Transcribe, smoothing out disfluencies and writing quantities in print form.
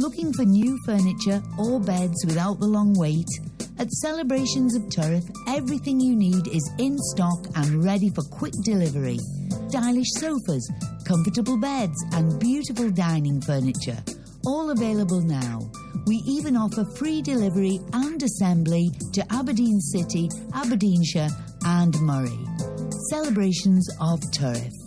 Looking for new furniture or beds without the long wait? At Celebrations of Turriff, everything you need is in stock and ready for quick delivery. Stylish sofas, comfortable beds and beautiful dining furniture. All available now. We even offer free delivery and assembly to Aberdeen City, Aberdeenshire and Moray. Celebrations of Turriff.